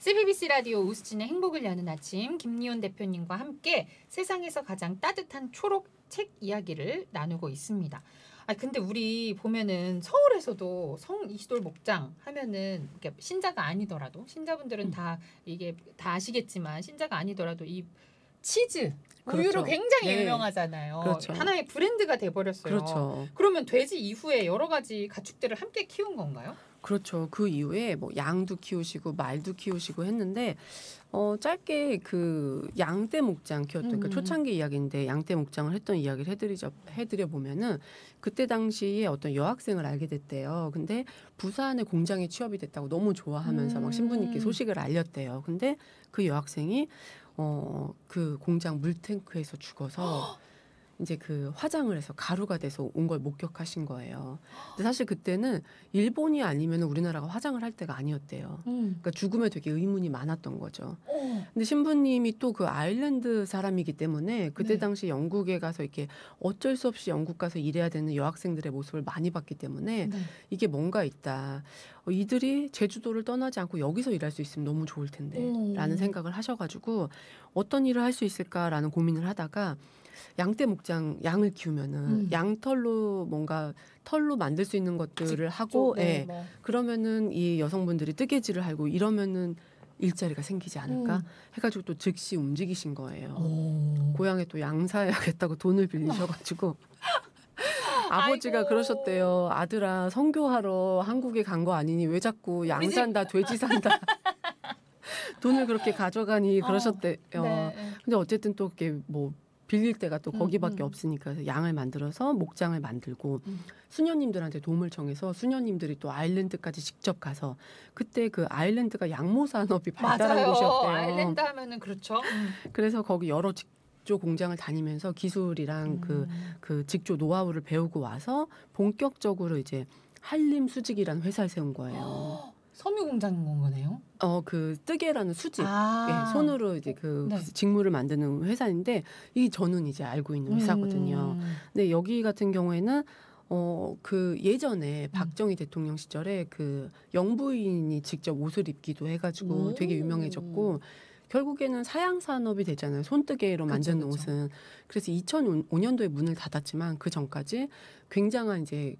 CBBC 라디오 우수진의 행복을 여는 아침 김리온 대표님과 함께 세상에서 가장 따뜻한 초록 책 이야기를 나누고 있습니다. 근데 우리 보면은 서울에서도 성이시돌 목장 하면은 신자가 아니더라도 신자분들은 다 이게 다 아시겠지만 신자가 아니더라도 이 치즈 우유로 그렇죠. 굉장히 네. 유명하잖아요. 그렇죠. 하나의 브랜드가 돼버렸어요. 그렇죠. 그러면 돼지 이후에 여러 가지 가축들을 함께 키운 건가요? 그렇죠. 그 이후에 뭐 양도 키우시고 말도 키우시고 했는데 짧게 그 양떼 목장 키웠던 그러니까 초창기 이야기인데 양떼 목장을 했던 이야기를 해드려 보면은 그때 당시에 어떤 여학생을 알게 됐대요. 근데 부산에 공장에 취업이 됐다고 너무 좋아하면서 막 신부님께 소식을 알렸대요. 근데 그 여학생이 그 공장 물탱크에서 죽어서 이제 그 화장을 해서 가루가 돼서 온 걸 목격하신 거예요. 근데 사실 그때는 일본이 아니면 우리나라가 화장을 할 때가 아니었대요. 그러니까 죽음에 되게 의문이 많았던 거죠. 근데 신부님이 또 그 아일랜드 사람이기 때문에 그때 네. 당시 영국에 가서 이렇게 어쩔 수 없이 영국 가서 일해야 되는 여학생들의 모습을 많이 봤기 때문에 네. 이게 뭔가 있다. 이들이 제주도를 떠나지 않고 여기서 일할 수 있으면 너무 좋을 텐데 라는 생각을 하셔가지고 어떤 일을 할 수 있을까라는 고민을 하다가 양떼 목장 양을 키우면은 양털로 뭔가 털로 만들 수 있는 것들을 하고 그러면은 이 여성분들이 뜨개질을 하고 이러면은 일자리가 생기지 않을까 해가지고 또 즉시 움직이신 거예요. 고향에 또 양 사야겠다고 돈을 빌리셔가지고 아버지가 아이고. 그러셨대요. 아들아 선교하러 한국에 간 거 아니니 왜 자꾸 양 산다 돼지 산다 돈을 그렇게 가져가니 그러셨대요. 네. 근데 어쨌든 또 그게 뭐 빌릴 때가 또 거기밖에 없으니까 그래서 양을 만들어서 목장을 만들고 수녀님들한테 도움을 청해서 수녀님들이 또 아일랜드까지 직접 가서 그때 그 아일랜드가 양모 산업이 발달한 맞아요. 곳이었대요. 아일랜드 하면은 그렇죠. 그래서 거기 여러 직조 공장을 다니면서 기술이랑 그 직조 노하우를 배우고 와서 본격적으로 이제 한림 수직이라는 회사를 세운 거예요. 섬유 공장인 거네요. 그 뜨개라는 수직, 아. 예, 손으로 이제 그 네. 직물을 만드는 회사인데 이 저는 이제 알고 있는 회사거든요. 근데 여기 같은 경우에는 그 예전에 박정희 대통령 시절에 그 영부인이 직접 옷을 입기도 해가지고 되게 유명해졌고 결국에는 사양 산업이 되잖아요. 손뜨개로 만드는 그쵸. 옷은. 그래서 2005년도에 문을 닫았지만 그 전까지 굉장한 이제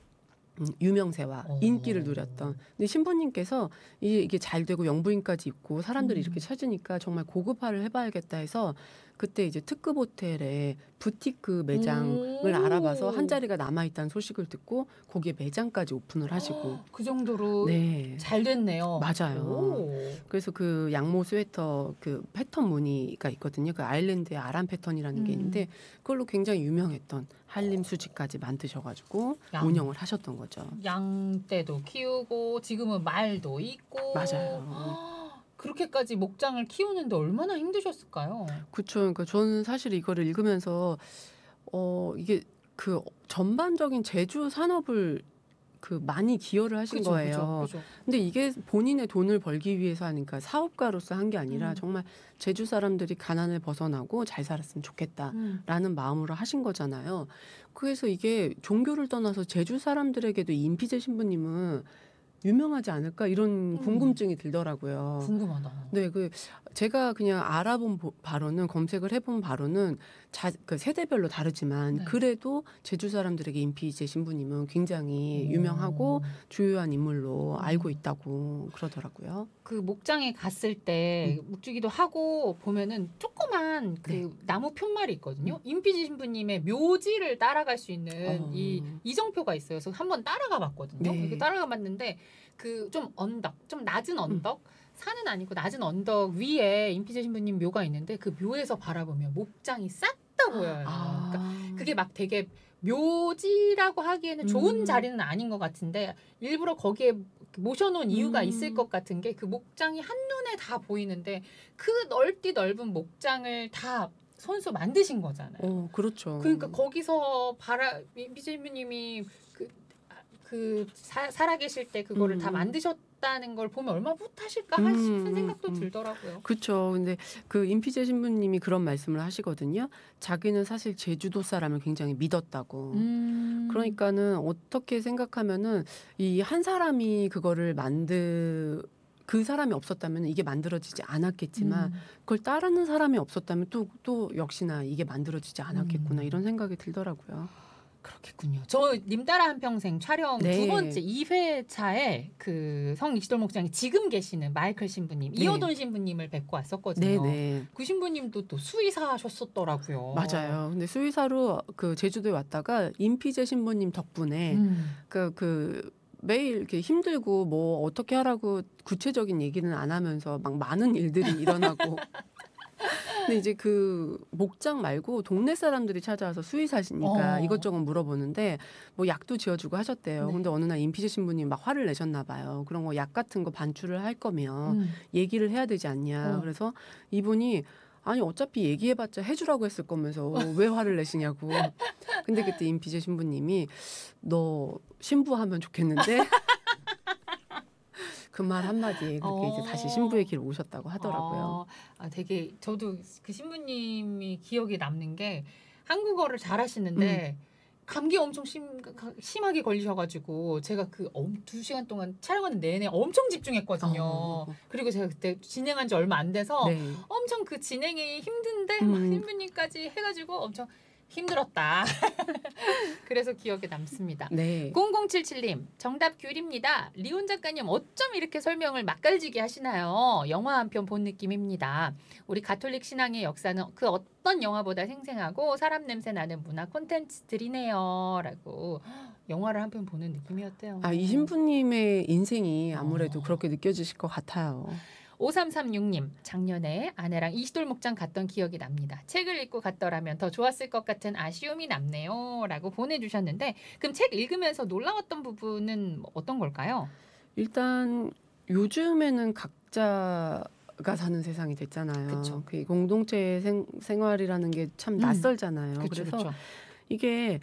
유명세와 인기를 누렸던. 근데 신부님께서 이게 잘 되고 영부인까지 있고 사람들이 이렇게 찾으니까 정말 고급화를 해봐야겠다 해서 그때 이제 특급 호텔에 부티크 매장을 알아봐서 한 자리가 남아있다는 소식을 듣고 거기에 매장까지 오픈을 하시고. 그 정도로 네. 잘 됐네요. 맞아요. 오. 그래서 그 양모 스웨터 그 패턴 무늬가 있거든요. 그 아일랜드의 아란 패턴이라는 게 있는데 그걸로 굉장히 유명했던 한림 수지까지 만드셔가지고 운영을 하셨던 거죠. 양떼도 키우고 지금은 말도 있고. 맞아요. 그렇게까지 목장을 키우는데 얼마나 힘드셨을까요? 그렇죠. 그러니까 저는 사실 이거를 읽으면서 이게 그 전반적인 제주 산업을 그 많이 기여를 하신 거예요. 그죠. 근데 이게 본인의 돈을 벌기 위해서 하니까 사업가로서 한 게 아니라 정말 제주 사람들이 가난을 벗어나고 잘 살았으면 좋겠다라는 마음으로 하신 거잖아요. 그래서 이게 종교를 떠나서 제주 사람들에게도 인피제 신부님은 유명하지 않을까 이런 궁금증이 들더라고요. 궁금하다. 네, 제가 그냥 알아본 바로는 검색을 해본 바로는 그 세대별로 다르지만 그래도 제주 사람들에게 인피제 신부님은 굉장히 유명하고 주요한 인물로 알고 있다고 그러더라고요. 그 목장에 갔을 때 묵주기도 하고 보면은 조그만 그 나무 푯말이 있거든요. 인피제 신부님의 묘지를 따라갈 수 있는 이 이정표가 있어요. 그래서 한번 따라가 봤거든요. 네. 이렇게 따라가 봤는데 그 좀 낮은 언덕, 산은 아니고 낮은 언덕 위에 인피제 신부님 묘가 있는데 그 묘에서 바라보면 목장이 싹 다 보여요. 그러니까 그게 막 되게 묘지라고 하기에는 좋은 자리는 아닌 것 같은데 일부러 거기에 모셔놓은 이유가 있을 것 같은 게 그 목장이 한눈에 다 보이는데 그 넓은 목장을 다 손수 만드신 거잖아요. 그렇죠. 그러니까 거기서 비제님이 살아계실 때 그거를 다 만드셨다는 걸 보면 얼마나 뿌듯하실까 싶은 생각도 들더라고요. 그렇죠. 근데 그 인피제 신부님이 그런 말씀을 하시거든요. 자기는 사실 제주도 사람을 굉장히 믿었다고. 그러니까는 어떻게 생각하면은 이 한 사람이 그거를 그 사람이 없었다면 이게 만들어지지 않았겠지만 그걸 따르는 사람이 없었다면 또 역시나 이게 만들어지지 않았겠구나 이런 생각이 들더라고요. 그렇겠군요. 저 님 따라 한평생 촬영 네. 2번째 2회차에 그 성 이시돌 목장에 지금 계시는 마이클 신부님, 네. 이호돈 신부님을 뵙고 왔었거든요. 네네. 그 신부님도 또 수의사 하셨었더라고요. 맞아요. 근데 수의사로 그 제주도에 왔다가 임피제 신부님 덕분에 그 매일 이렇게 힘들고 뭐 어떻게 하라고 구체적인 얘기는 안 하면서 막 많은 일들이 일어나고 근데 이제 그 목장 말고 동네 사람들이 찾아와서 수의사시니까 이것저것 물어보는데 뭐 약도 지어주고 하셨대요. 네. 근데 어느 날 임피제 신부님 막 화를 내셨나 봐요. 그런 거 약 같은 거 반출을 할 거면 얘기를 해야 되지 않냐. 그래서 이분이 아니 어차피 얘기해봤자 해주라고 했을 거면서 왜 화를 내시냐고. 근데 그때 임피제 신부님이 너 신부하면 좋겠는데 그 말 한마디에 그렇게 이제 다시 신부의 길을 오셨다고 하더라고요. 되게 저도 그 신부님이 기억에 남는 게 한국어를 잘하시는데 감기 엄청 심하게 걸리셔가지고 제가 그 2시간 동안 촬영하는 내내 엄청 집중했거든요. 그리고 제가 그때 진행한 지 얼마 안 돼서 네. 엄청 그 진행이 힘든데 막 신부님까지 해가지고 엄청 힘들었다. 그래서 기억에 남습니다. 네. 0077님 정답 귤입니다. 리온 작가님 어쩜 이렇게 설명을 맛깔지게 하시나요? 영화 한 편 본 느낌입니다. 우리 가톨릭 신앙의 역사는 그 어떤 영화보다 생생하고 사람 냄새 나는 문화 콘텐츠들이네요. 라고 영화를 한 편 보는 느낌이었대요. 이 신부님의 인생이 아무래도 그렇게 느껴지실 것 같아요. 5336님 작년에 아내랑 이시돌 목장 갔던 기억이 납니다. 책을 읽고 갔더라면 더 좋았을 것 같은 아쉬움이 남네요. 라고 보내주셨는데 그럼 책 읽으면서 놀라웠던 부분은 어떤 걸까요? 일단 요즘에는 각자가 사는 세상이 됐잖아요. 그쵸. 그 공동체 생활이라는 게 참 낯설잖아요. 그래서 그쵸. 이게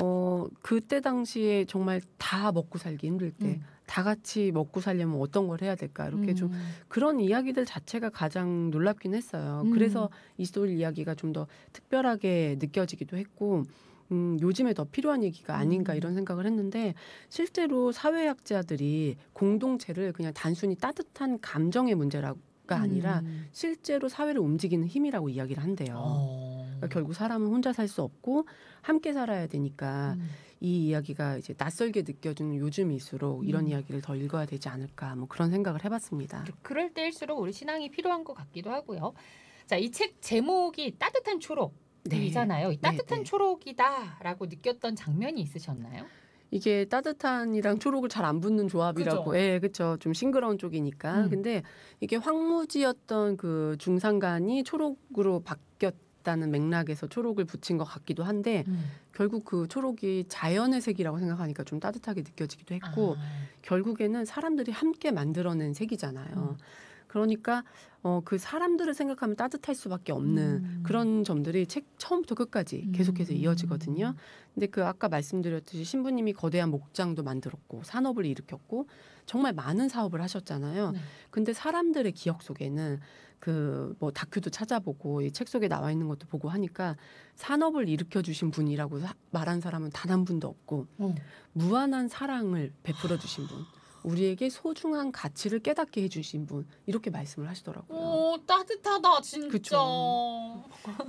그때 당시에 정말 다 먹고 살기 힘들 때 다 같이 먹고 살려면 어떤 걸 해야 될까 이렇게 좀 그런 이야기들 자체가 가장 놀랍긴 했어요. 그래서 이시돌 이야기가 좀 더 특별하게 느껴지기도 했고 요즘에 더 필요한 얘기가 아닌가 이런 생각을 했는데 실제로 사회학자들이 공동체를 그냥 단순히 따뜻한 감정의 문제라고 가 아니라 실제로 사회를 움직이는 힘이라고 이야기를 한대요. 그러니까 결국 사람은 혼자 살 수 없고 함께 살아야 되니까 이 이야기가 이제 낯설게 느껴지는 요즘일수록 이런 이야기를 더 읽어야 되지 않을까 뭐 그런 생각을 해봤습니다. 그럴 때일수록 우리 신앙이 필요한 것 같기도 하고요. 자, 이 책 제목이 따뜻한 초록이잖아요. 이 따뜻한 초록이다라고 느꼈던 장면이 있으셨나요? 이게 따뜻한이랑 초록을 잘 안 붙는 조합이라고. 예, 그렇죠. 좀 싱그러운 쪽이니까. 근데 이게 황무지였던 그 중산간이 초록으로 바뀌었다는 맥락에서 초록을 붙인 것 같기도 한데 결국 그 초록이 자연의 색이라고 생각하니까 좀 따뜻하게 느껴지기도 했고 결국에는 사람들이 함께 만들어낸 색이잖아요. 그러니까 그 사람들을 생각하면 따뜻할 수밖에 없는 그런 점들이 책 처음부터 끝까지 계속해서 이어지거든요. 근데 그 아까 말씀드렸듯이 신부님이 거대한 목장도 만들었고 산업을 일으켰고 정말 많은 사업을 하셨잖아요. 근데 사람들의 기억 속에는 그 뭐 다큐도 찾아보고 이 책 속에 나와 있는 것도 보고 하니까 산업을 일으켜 주신 분이라고 말한 사람은 단 한 분도 없고 무한한 사랑을 베풀어 주신 분. 우리에게 소중한 가치를 깨닫게 해주신 분 이렇게 말씀을 하시더라고요. 오, 따뜻하다 진짜. 그쵸.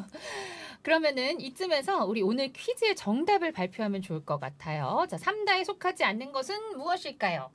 그러면은 이쯤에서 우리 오늘 퀴즈의 정답을 발표하면 좋을 것 같아요. 자, 3다에 속하지 않는 것은 무엇일까요?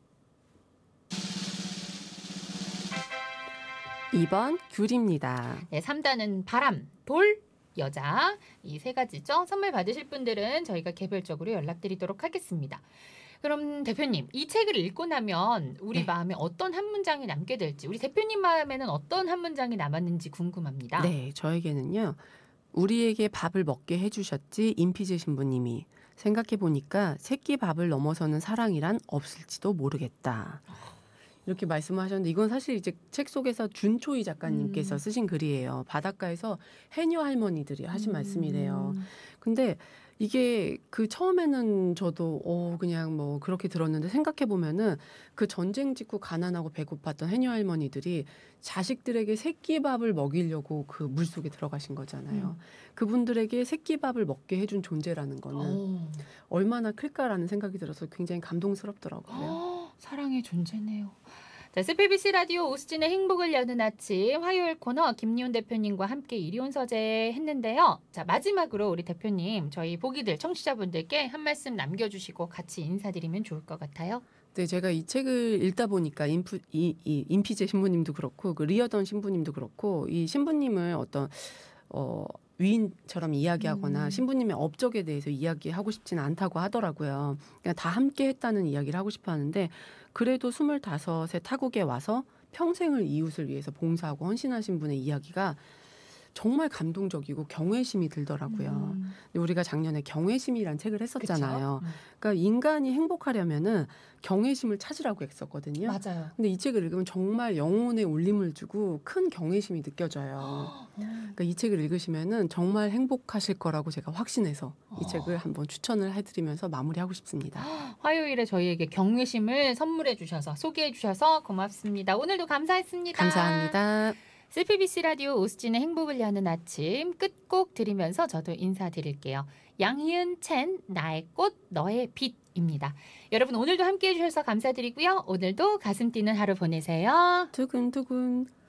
2번 귤입니다. 네, 3다는 바람, 돌, 여자 이 세 가지죠. 선물 받으실 분들은 저희가 개별적으로 연락드리도록 하겠습니다. 그럼 대표님, 이 책을 읽고 나면 우리 마음에 어떤 한 문장이 남게 될지, 우리 대표님 마음에는 어떤 한 문장이 남았는지 궁금합니다. 네, 저에게는요. 우리에게 밥을 먹게 해주셨지 임피제 신부님이. 생각해보니까 새끼 밥을 넘어서는 사랑이란 없을지도 모르겠다. 이렇게 말씀하셨는데 이건 사실 이제 책 속에서 준초희 작가님께서 쓰신 글이에요. 바닷가에서 해녀 할머니들이 하신 말씀이래요. 근데 이게 그 처음에는 저도 그냥 뭐 그렇게 들었는데 생각해 보면은 그 전쟁 직후 가난하고 배고팠던 해녀 할머니들이 자식들에게 새끼밥을 먹이려고 그 물속에 들어가신 거잖아요. 그분들에게 새끼밥을 먹게 해준 존재라는 거는 얼마나 클까라는 생각이 들어서 굉장히 감동스럽더라고요. 사랑의 존재네요. 자, SPBC 라디오 오수진의 행복을 여는 아침 화요일 코너 김리훈 대표님과 함께 이리온 서재 했는데요. 자, 마지막으로 우리 대표님 저희 보기들 청취자분들께 한 말씀 남겨주시고 같이 인사드리면 좋을 것 같아요. 네, 제가 이 책을 읽다 보니까 임피제 신부님도 그렇고 그 리어던 신부님도 그렇고 이 신부님을 어떤 위인처럼 이야기하거나 신부님의 업적에 대해서 이야기하고 싶지는 않다고 하더라고요. 그냥 다 함께 했다는 이야기를 하고 싶어 하는데 근데도 25세 타국에 와서 평생을 이웃을 위해서 봉사하고 헌신하신 분의 이야기가 정말 감동적이고 경외심이 들더라고요. 근데 우리가 작년에 경외심이란 책을 했었잖아요. 그러니까 인간이 행복하려면은 경외심을 찾으라고 했었거든요. 맞아요. 근데 이 책을 읽으면 정말 영혼에 울림을 주고 큰 경외심이 느껴져요. 그러니까 이 책을 읽으시면은 정말 행복하실 거라고 제가 확신해서 이 책을 한번 추천을 해드리면서 마무리하고 싶습니다. 화요일에 저희에게 경외심을 선물해 주셔서 소개해 주셔서 고맙습니다. 오늘도 감사했습니다. 감사합니다. SPBC 라디오 오수진의 행복을 여는 아침 끝곡 들으면서 저도 인사드릴게요. 양희은 첸 나의 꽃 너의 빛입니다. 여러분 오늘도 함께해 주셔서 감사드리고요. 오늘도 가슴 뛰는 하루 보내세요. 두근두근.